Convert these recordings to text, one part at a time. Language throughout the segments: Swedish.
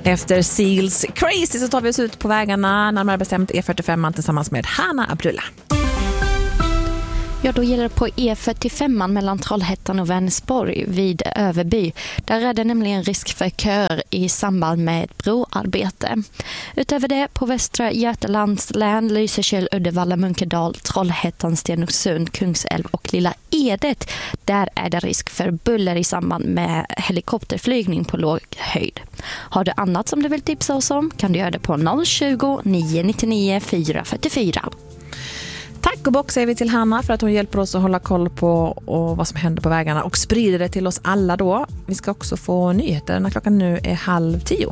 Efter Seals Crazy så tar vi oss ut på vägarna, närmare bestämt E45 tillsammans med Hanna Abdullah. Ja, då gäller det på E45 mellan Trollhättan och Vänersborg vid Överby. Där är det nämligen risk för köer i samband med ett broarbete. Utöver det på västra Götalands län, Lysekil, Uddevalla, Munkedal, Trollhättan, Stenungsund, Kungsälv och Lilla Edet. Där är det risk för buller i samband med helikopterflygning på låg höjd. Har du annat som du vill tipsa oss om kan du göra det på 020 999 444. Tack och bock säger vi till Hanna för att hon hjälper oss att hålla koll på och vad som händer på vägarna och sprider det till oss alla då. Vi ska också få nyheter när klockan nu är 9:30.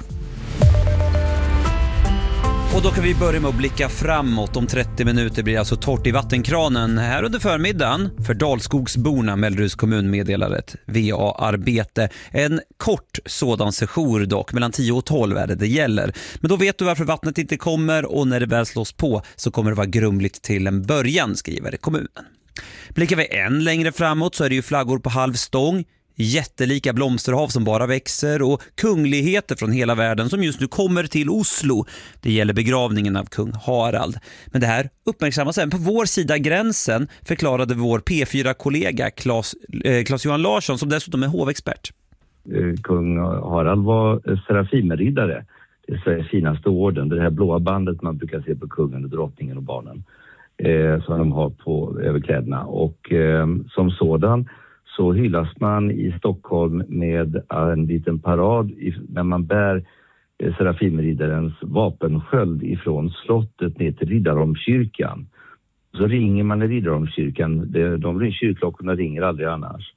Och då kan vi börja med att blicka framåt. Om 30 minuter blir alltså torrt i vattenkranen här under förmiddagen. För Dalskogsborna, Melleruds kommun, meddelar ett VA-arbete. En kort sådan sejour dock, mellan 10 och 12 är det gäller. Men då vet du varför vattnet inte kommer, och när det väl slås på så kommer det vara grumligt till en början, skriver kommunen. Blickar vi än längre framåt så är det ju flaggor på halv stång. Jättelika blomsterhav som bara växer och kungligheter från hela världen som just nu kommer till Oslo. Det gäller begravningen av kung Harald. Men det här uppmärksammas även på vår sida gränsen, förklarade vår P4-kollega Claes-Johan Larsson, som dessutom är hovexpert. Kung Harald var serafimerriddare. Det är Sveriges finaste orden. Det här blåa bandet man brukar se på kungen och drottningen och barnen som de har på överkläderna. Och som sådan så hyllas man i Stockholm med en liten parad när man bär Serafimriddarens vapensköld ifrån slottet ner till Riddarholmskyrkan. Så ringer man i Riddarholmskyrkan, de kyrklockorna ringer aldrig annars.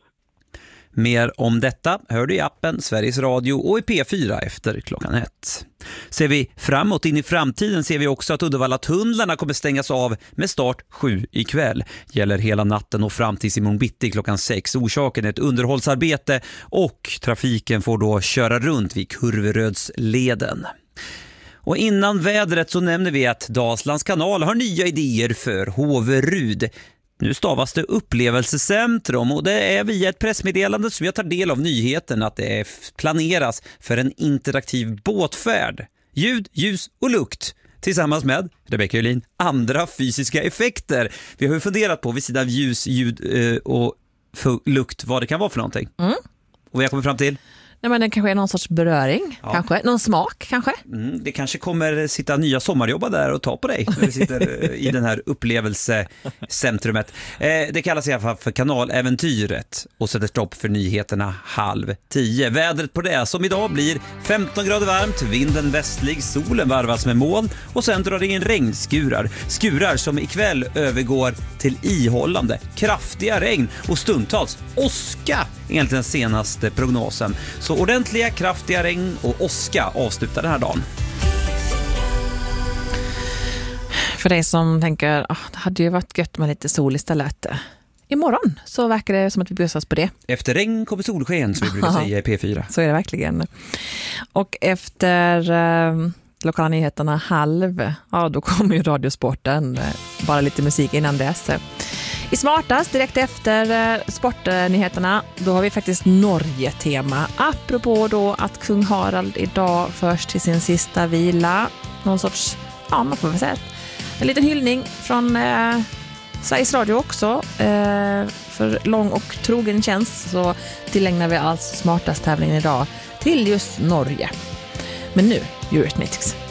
Mer om detta hör du i appen Sveriges Radio och i P4 efter klockan 1. Ser vi framåt in i framtiden ser vi också att Uddevalla-tunnlarna kommer stängas av med start 7 ikväll. Gäller hela natten och fram till imorgon bitti klockan 6. Orsaken är ett underhållsarbete och trafiken får då köra runt vid Kurverödsleden. Och innan vädret så nämner vi att Dalslands kanal har nya idéer för Håverud. Nu stavas det upplevelsecentrum, och det är via ett pressmeddelande som jag tar del av nyheten att det planeras för en interaktiv båtfärd. Ljud, ljus och lukt tillsammans med, Rebecca Julin, andra fysiska effekter. Vi har ju funderat på vid sidan av ljus, ljud och lukt vad det kan vara för någonting. Och vi har kommit fram till... Nej, men det kanske är någon sorts beröring, kanske. Någon smak, kanske. Det kanske kommer sitta nya sommarjobbar där och ta på dig när du sitter i den här upplevelsecentrumet. Det kallas i alla fall för kanaläventyret och sätter stopp för nyheterna 9:30. Vädret på det som idag blir 15 grader varmt, vinden västlig, solen varvas med moln och sen drar det in regnskurar. Skurar som ikväll övergår till ihållande, kraftiga regn och stundtals åska enligt den senaste prognosen. Så ordentliga, kraftiga regn och åska avslutar den här dagen. För dig som tänker, det hade ju varit gött med lite sol istället. Imorgon så verkar det som att vi bjussas på det. Efter regn kommer solsken, som vi brukar säga i P4. Så är det verkligen. Och efter lokala nyheterna 9:30, då kommer ju Radiosporten. Bara lite musik innan dess. I Smartast, direkt efter sportnyheterna, då har vi faktiskt Norge-tema. Apropå då att kung Harald idag förs till sin sista vila. Någon sorts, man får väl säga en liten hyllning från Sveriges Radio också. För lång och trogen tjänst så tillägnar vi alltså Smartast-tävlingen idag till just Norge. Men nu, Eurythmics.